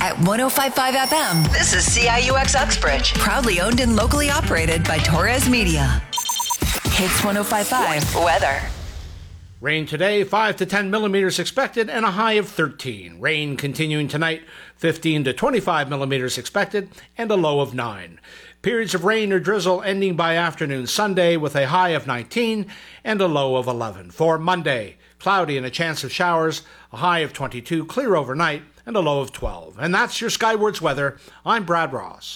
at 105.5 FM. This is CIUX Uxbridge. Proudly owned and locally operated by Torres Media. Hits 105.5. Weather. Rain today, 5 to 10 millimeters expected, and a high of 13. Rain continuing tonight, 15 to 25 millimeters expected, and a low of 9. Periods of rain or drizzle ending by afternoon Sunday with a high of 19 and a low of 11. For Monday, cloudy and a chance of showers, a high of 22, clear overnight, and a low of 12. And that's your Skywards weather. I'm Brad Ross.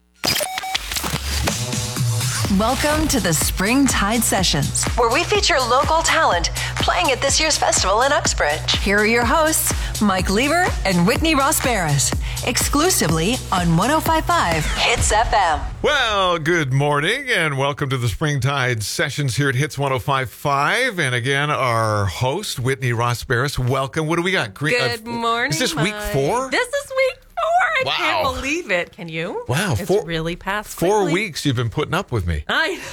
Welcome to the Springtide Sessions, where we feature local talent playing at this year's festival in Uxbridge. Here are your hosts, Mike Lever and Whitney Ross Barris, exclusively on 105.5 Hits FM. Well, good morning and welcome to the Springtide Sessions here at Hits 105.5. And again, our host, Whitney Ross Barris. Welcome. What do we got? Good morning, Is this Mike. week 4? This is week 4. I Wow. can't believe it. Can you? Wow. It's really passed 4 quickly. weeks you've been putting up with me.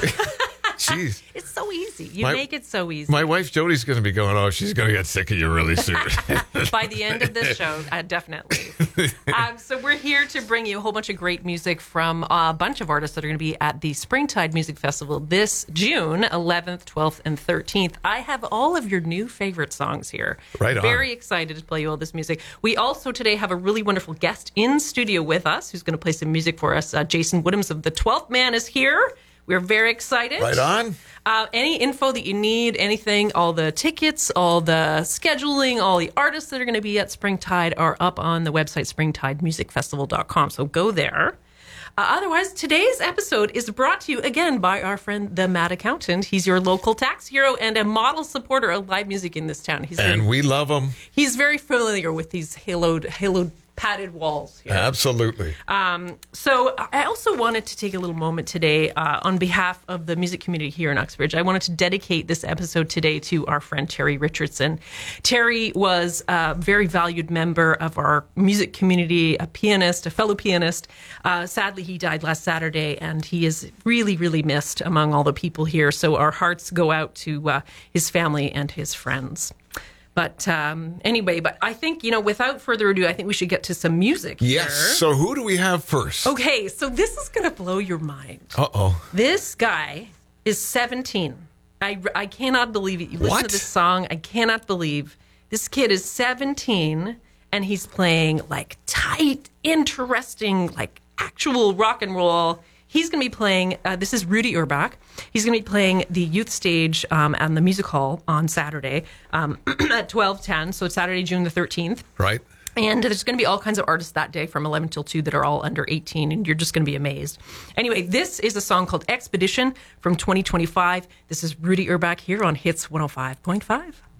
Jeez. It's so easy. You make it so easy. My wife Jody's going to be going, oh, she's going to get sick of you really soon. By the end of this show, definitely. So we're here to bring you a whole bunch of great music from a bunch of artists that are going to be at the Springtide Music Festival this June 11th, 12th, and 13th. I have all of your new favorite songs here. Right on. Very excited to play you all this music. We also today have a really wonderful guest in studio with us who's going to play some music for us. Jason Woodhams of The 12th Man is here. We're very excited. Right on. Any info that you need, anything, all the tickets, all the scheduling, all the artists that are going to be at Springtide are up on the website springtidemusicfestival.com. So go there. Otherwise, today's episode is brought to you again by our friend, the Mad Accountant. He's your local tax hero and a model supporter of live music in this town. We love him. He's very familiar with these haloed padded walls here. Absolutely. So I also wanted to take a little moment today on behalf of the music community here in Uxbridge. I wanted to dedicate this episode today to our friend Terry Richardson. Terry was a very valued member of our music community, a pianist, a fellow pianist. Sadly, he died last Saturday, and he is really, really missed among all the people here. So our hearts go out to his family and his friends. But anyway, I think, without further ado, I think we should get to some music Yes. here. So who do we have first? Okay, so this is going to blow your mind. Uh-oh. This guy is 17. I cannot believe it. You listen What? to this song, I cannot believe. This kid is 17, and he's playing, tight, interesting, actual rock and roll. He's going to be playing, this is Rudy Urbach. He's going to be playing the youth stage and the music hall on Saturday at 12:10, so it's Saturday, June the 13th. Right. And there's going to be all kinds of artists that day from 11 till 2 that are all under 18, and you're just going to be amazed. Anyway, this is a song called Expedition from 2025. This is Rudy Urbach here on Hits 105.5.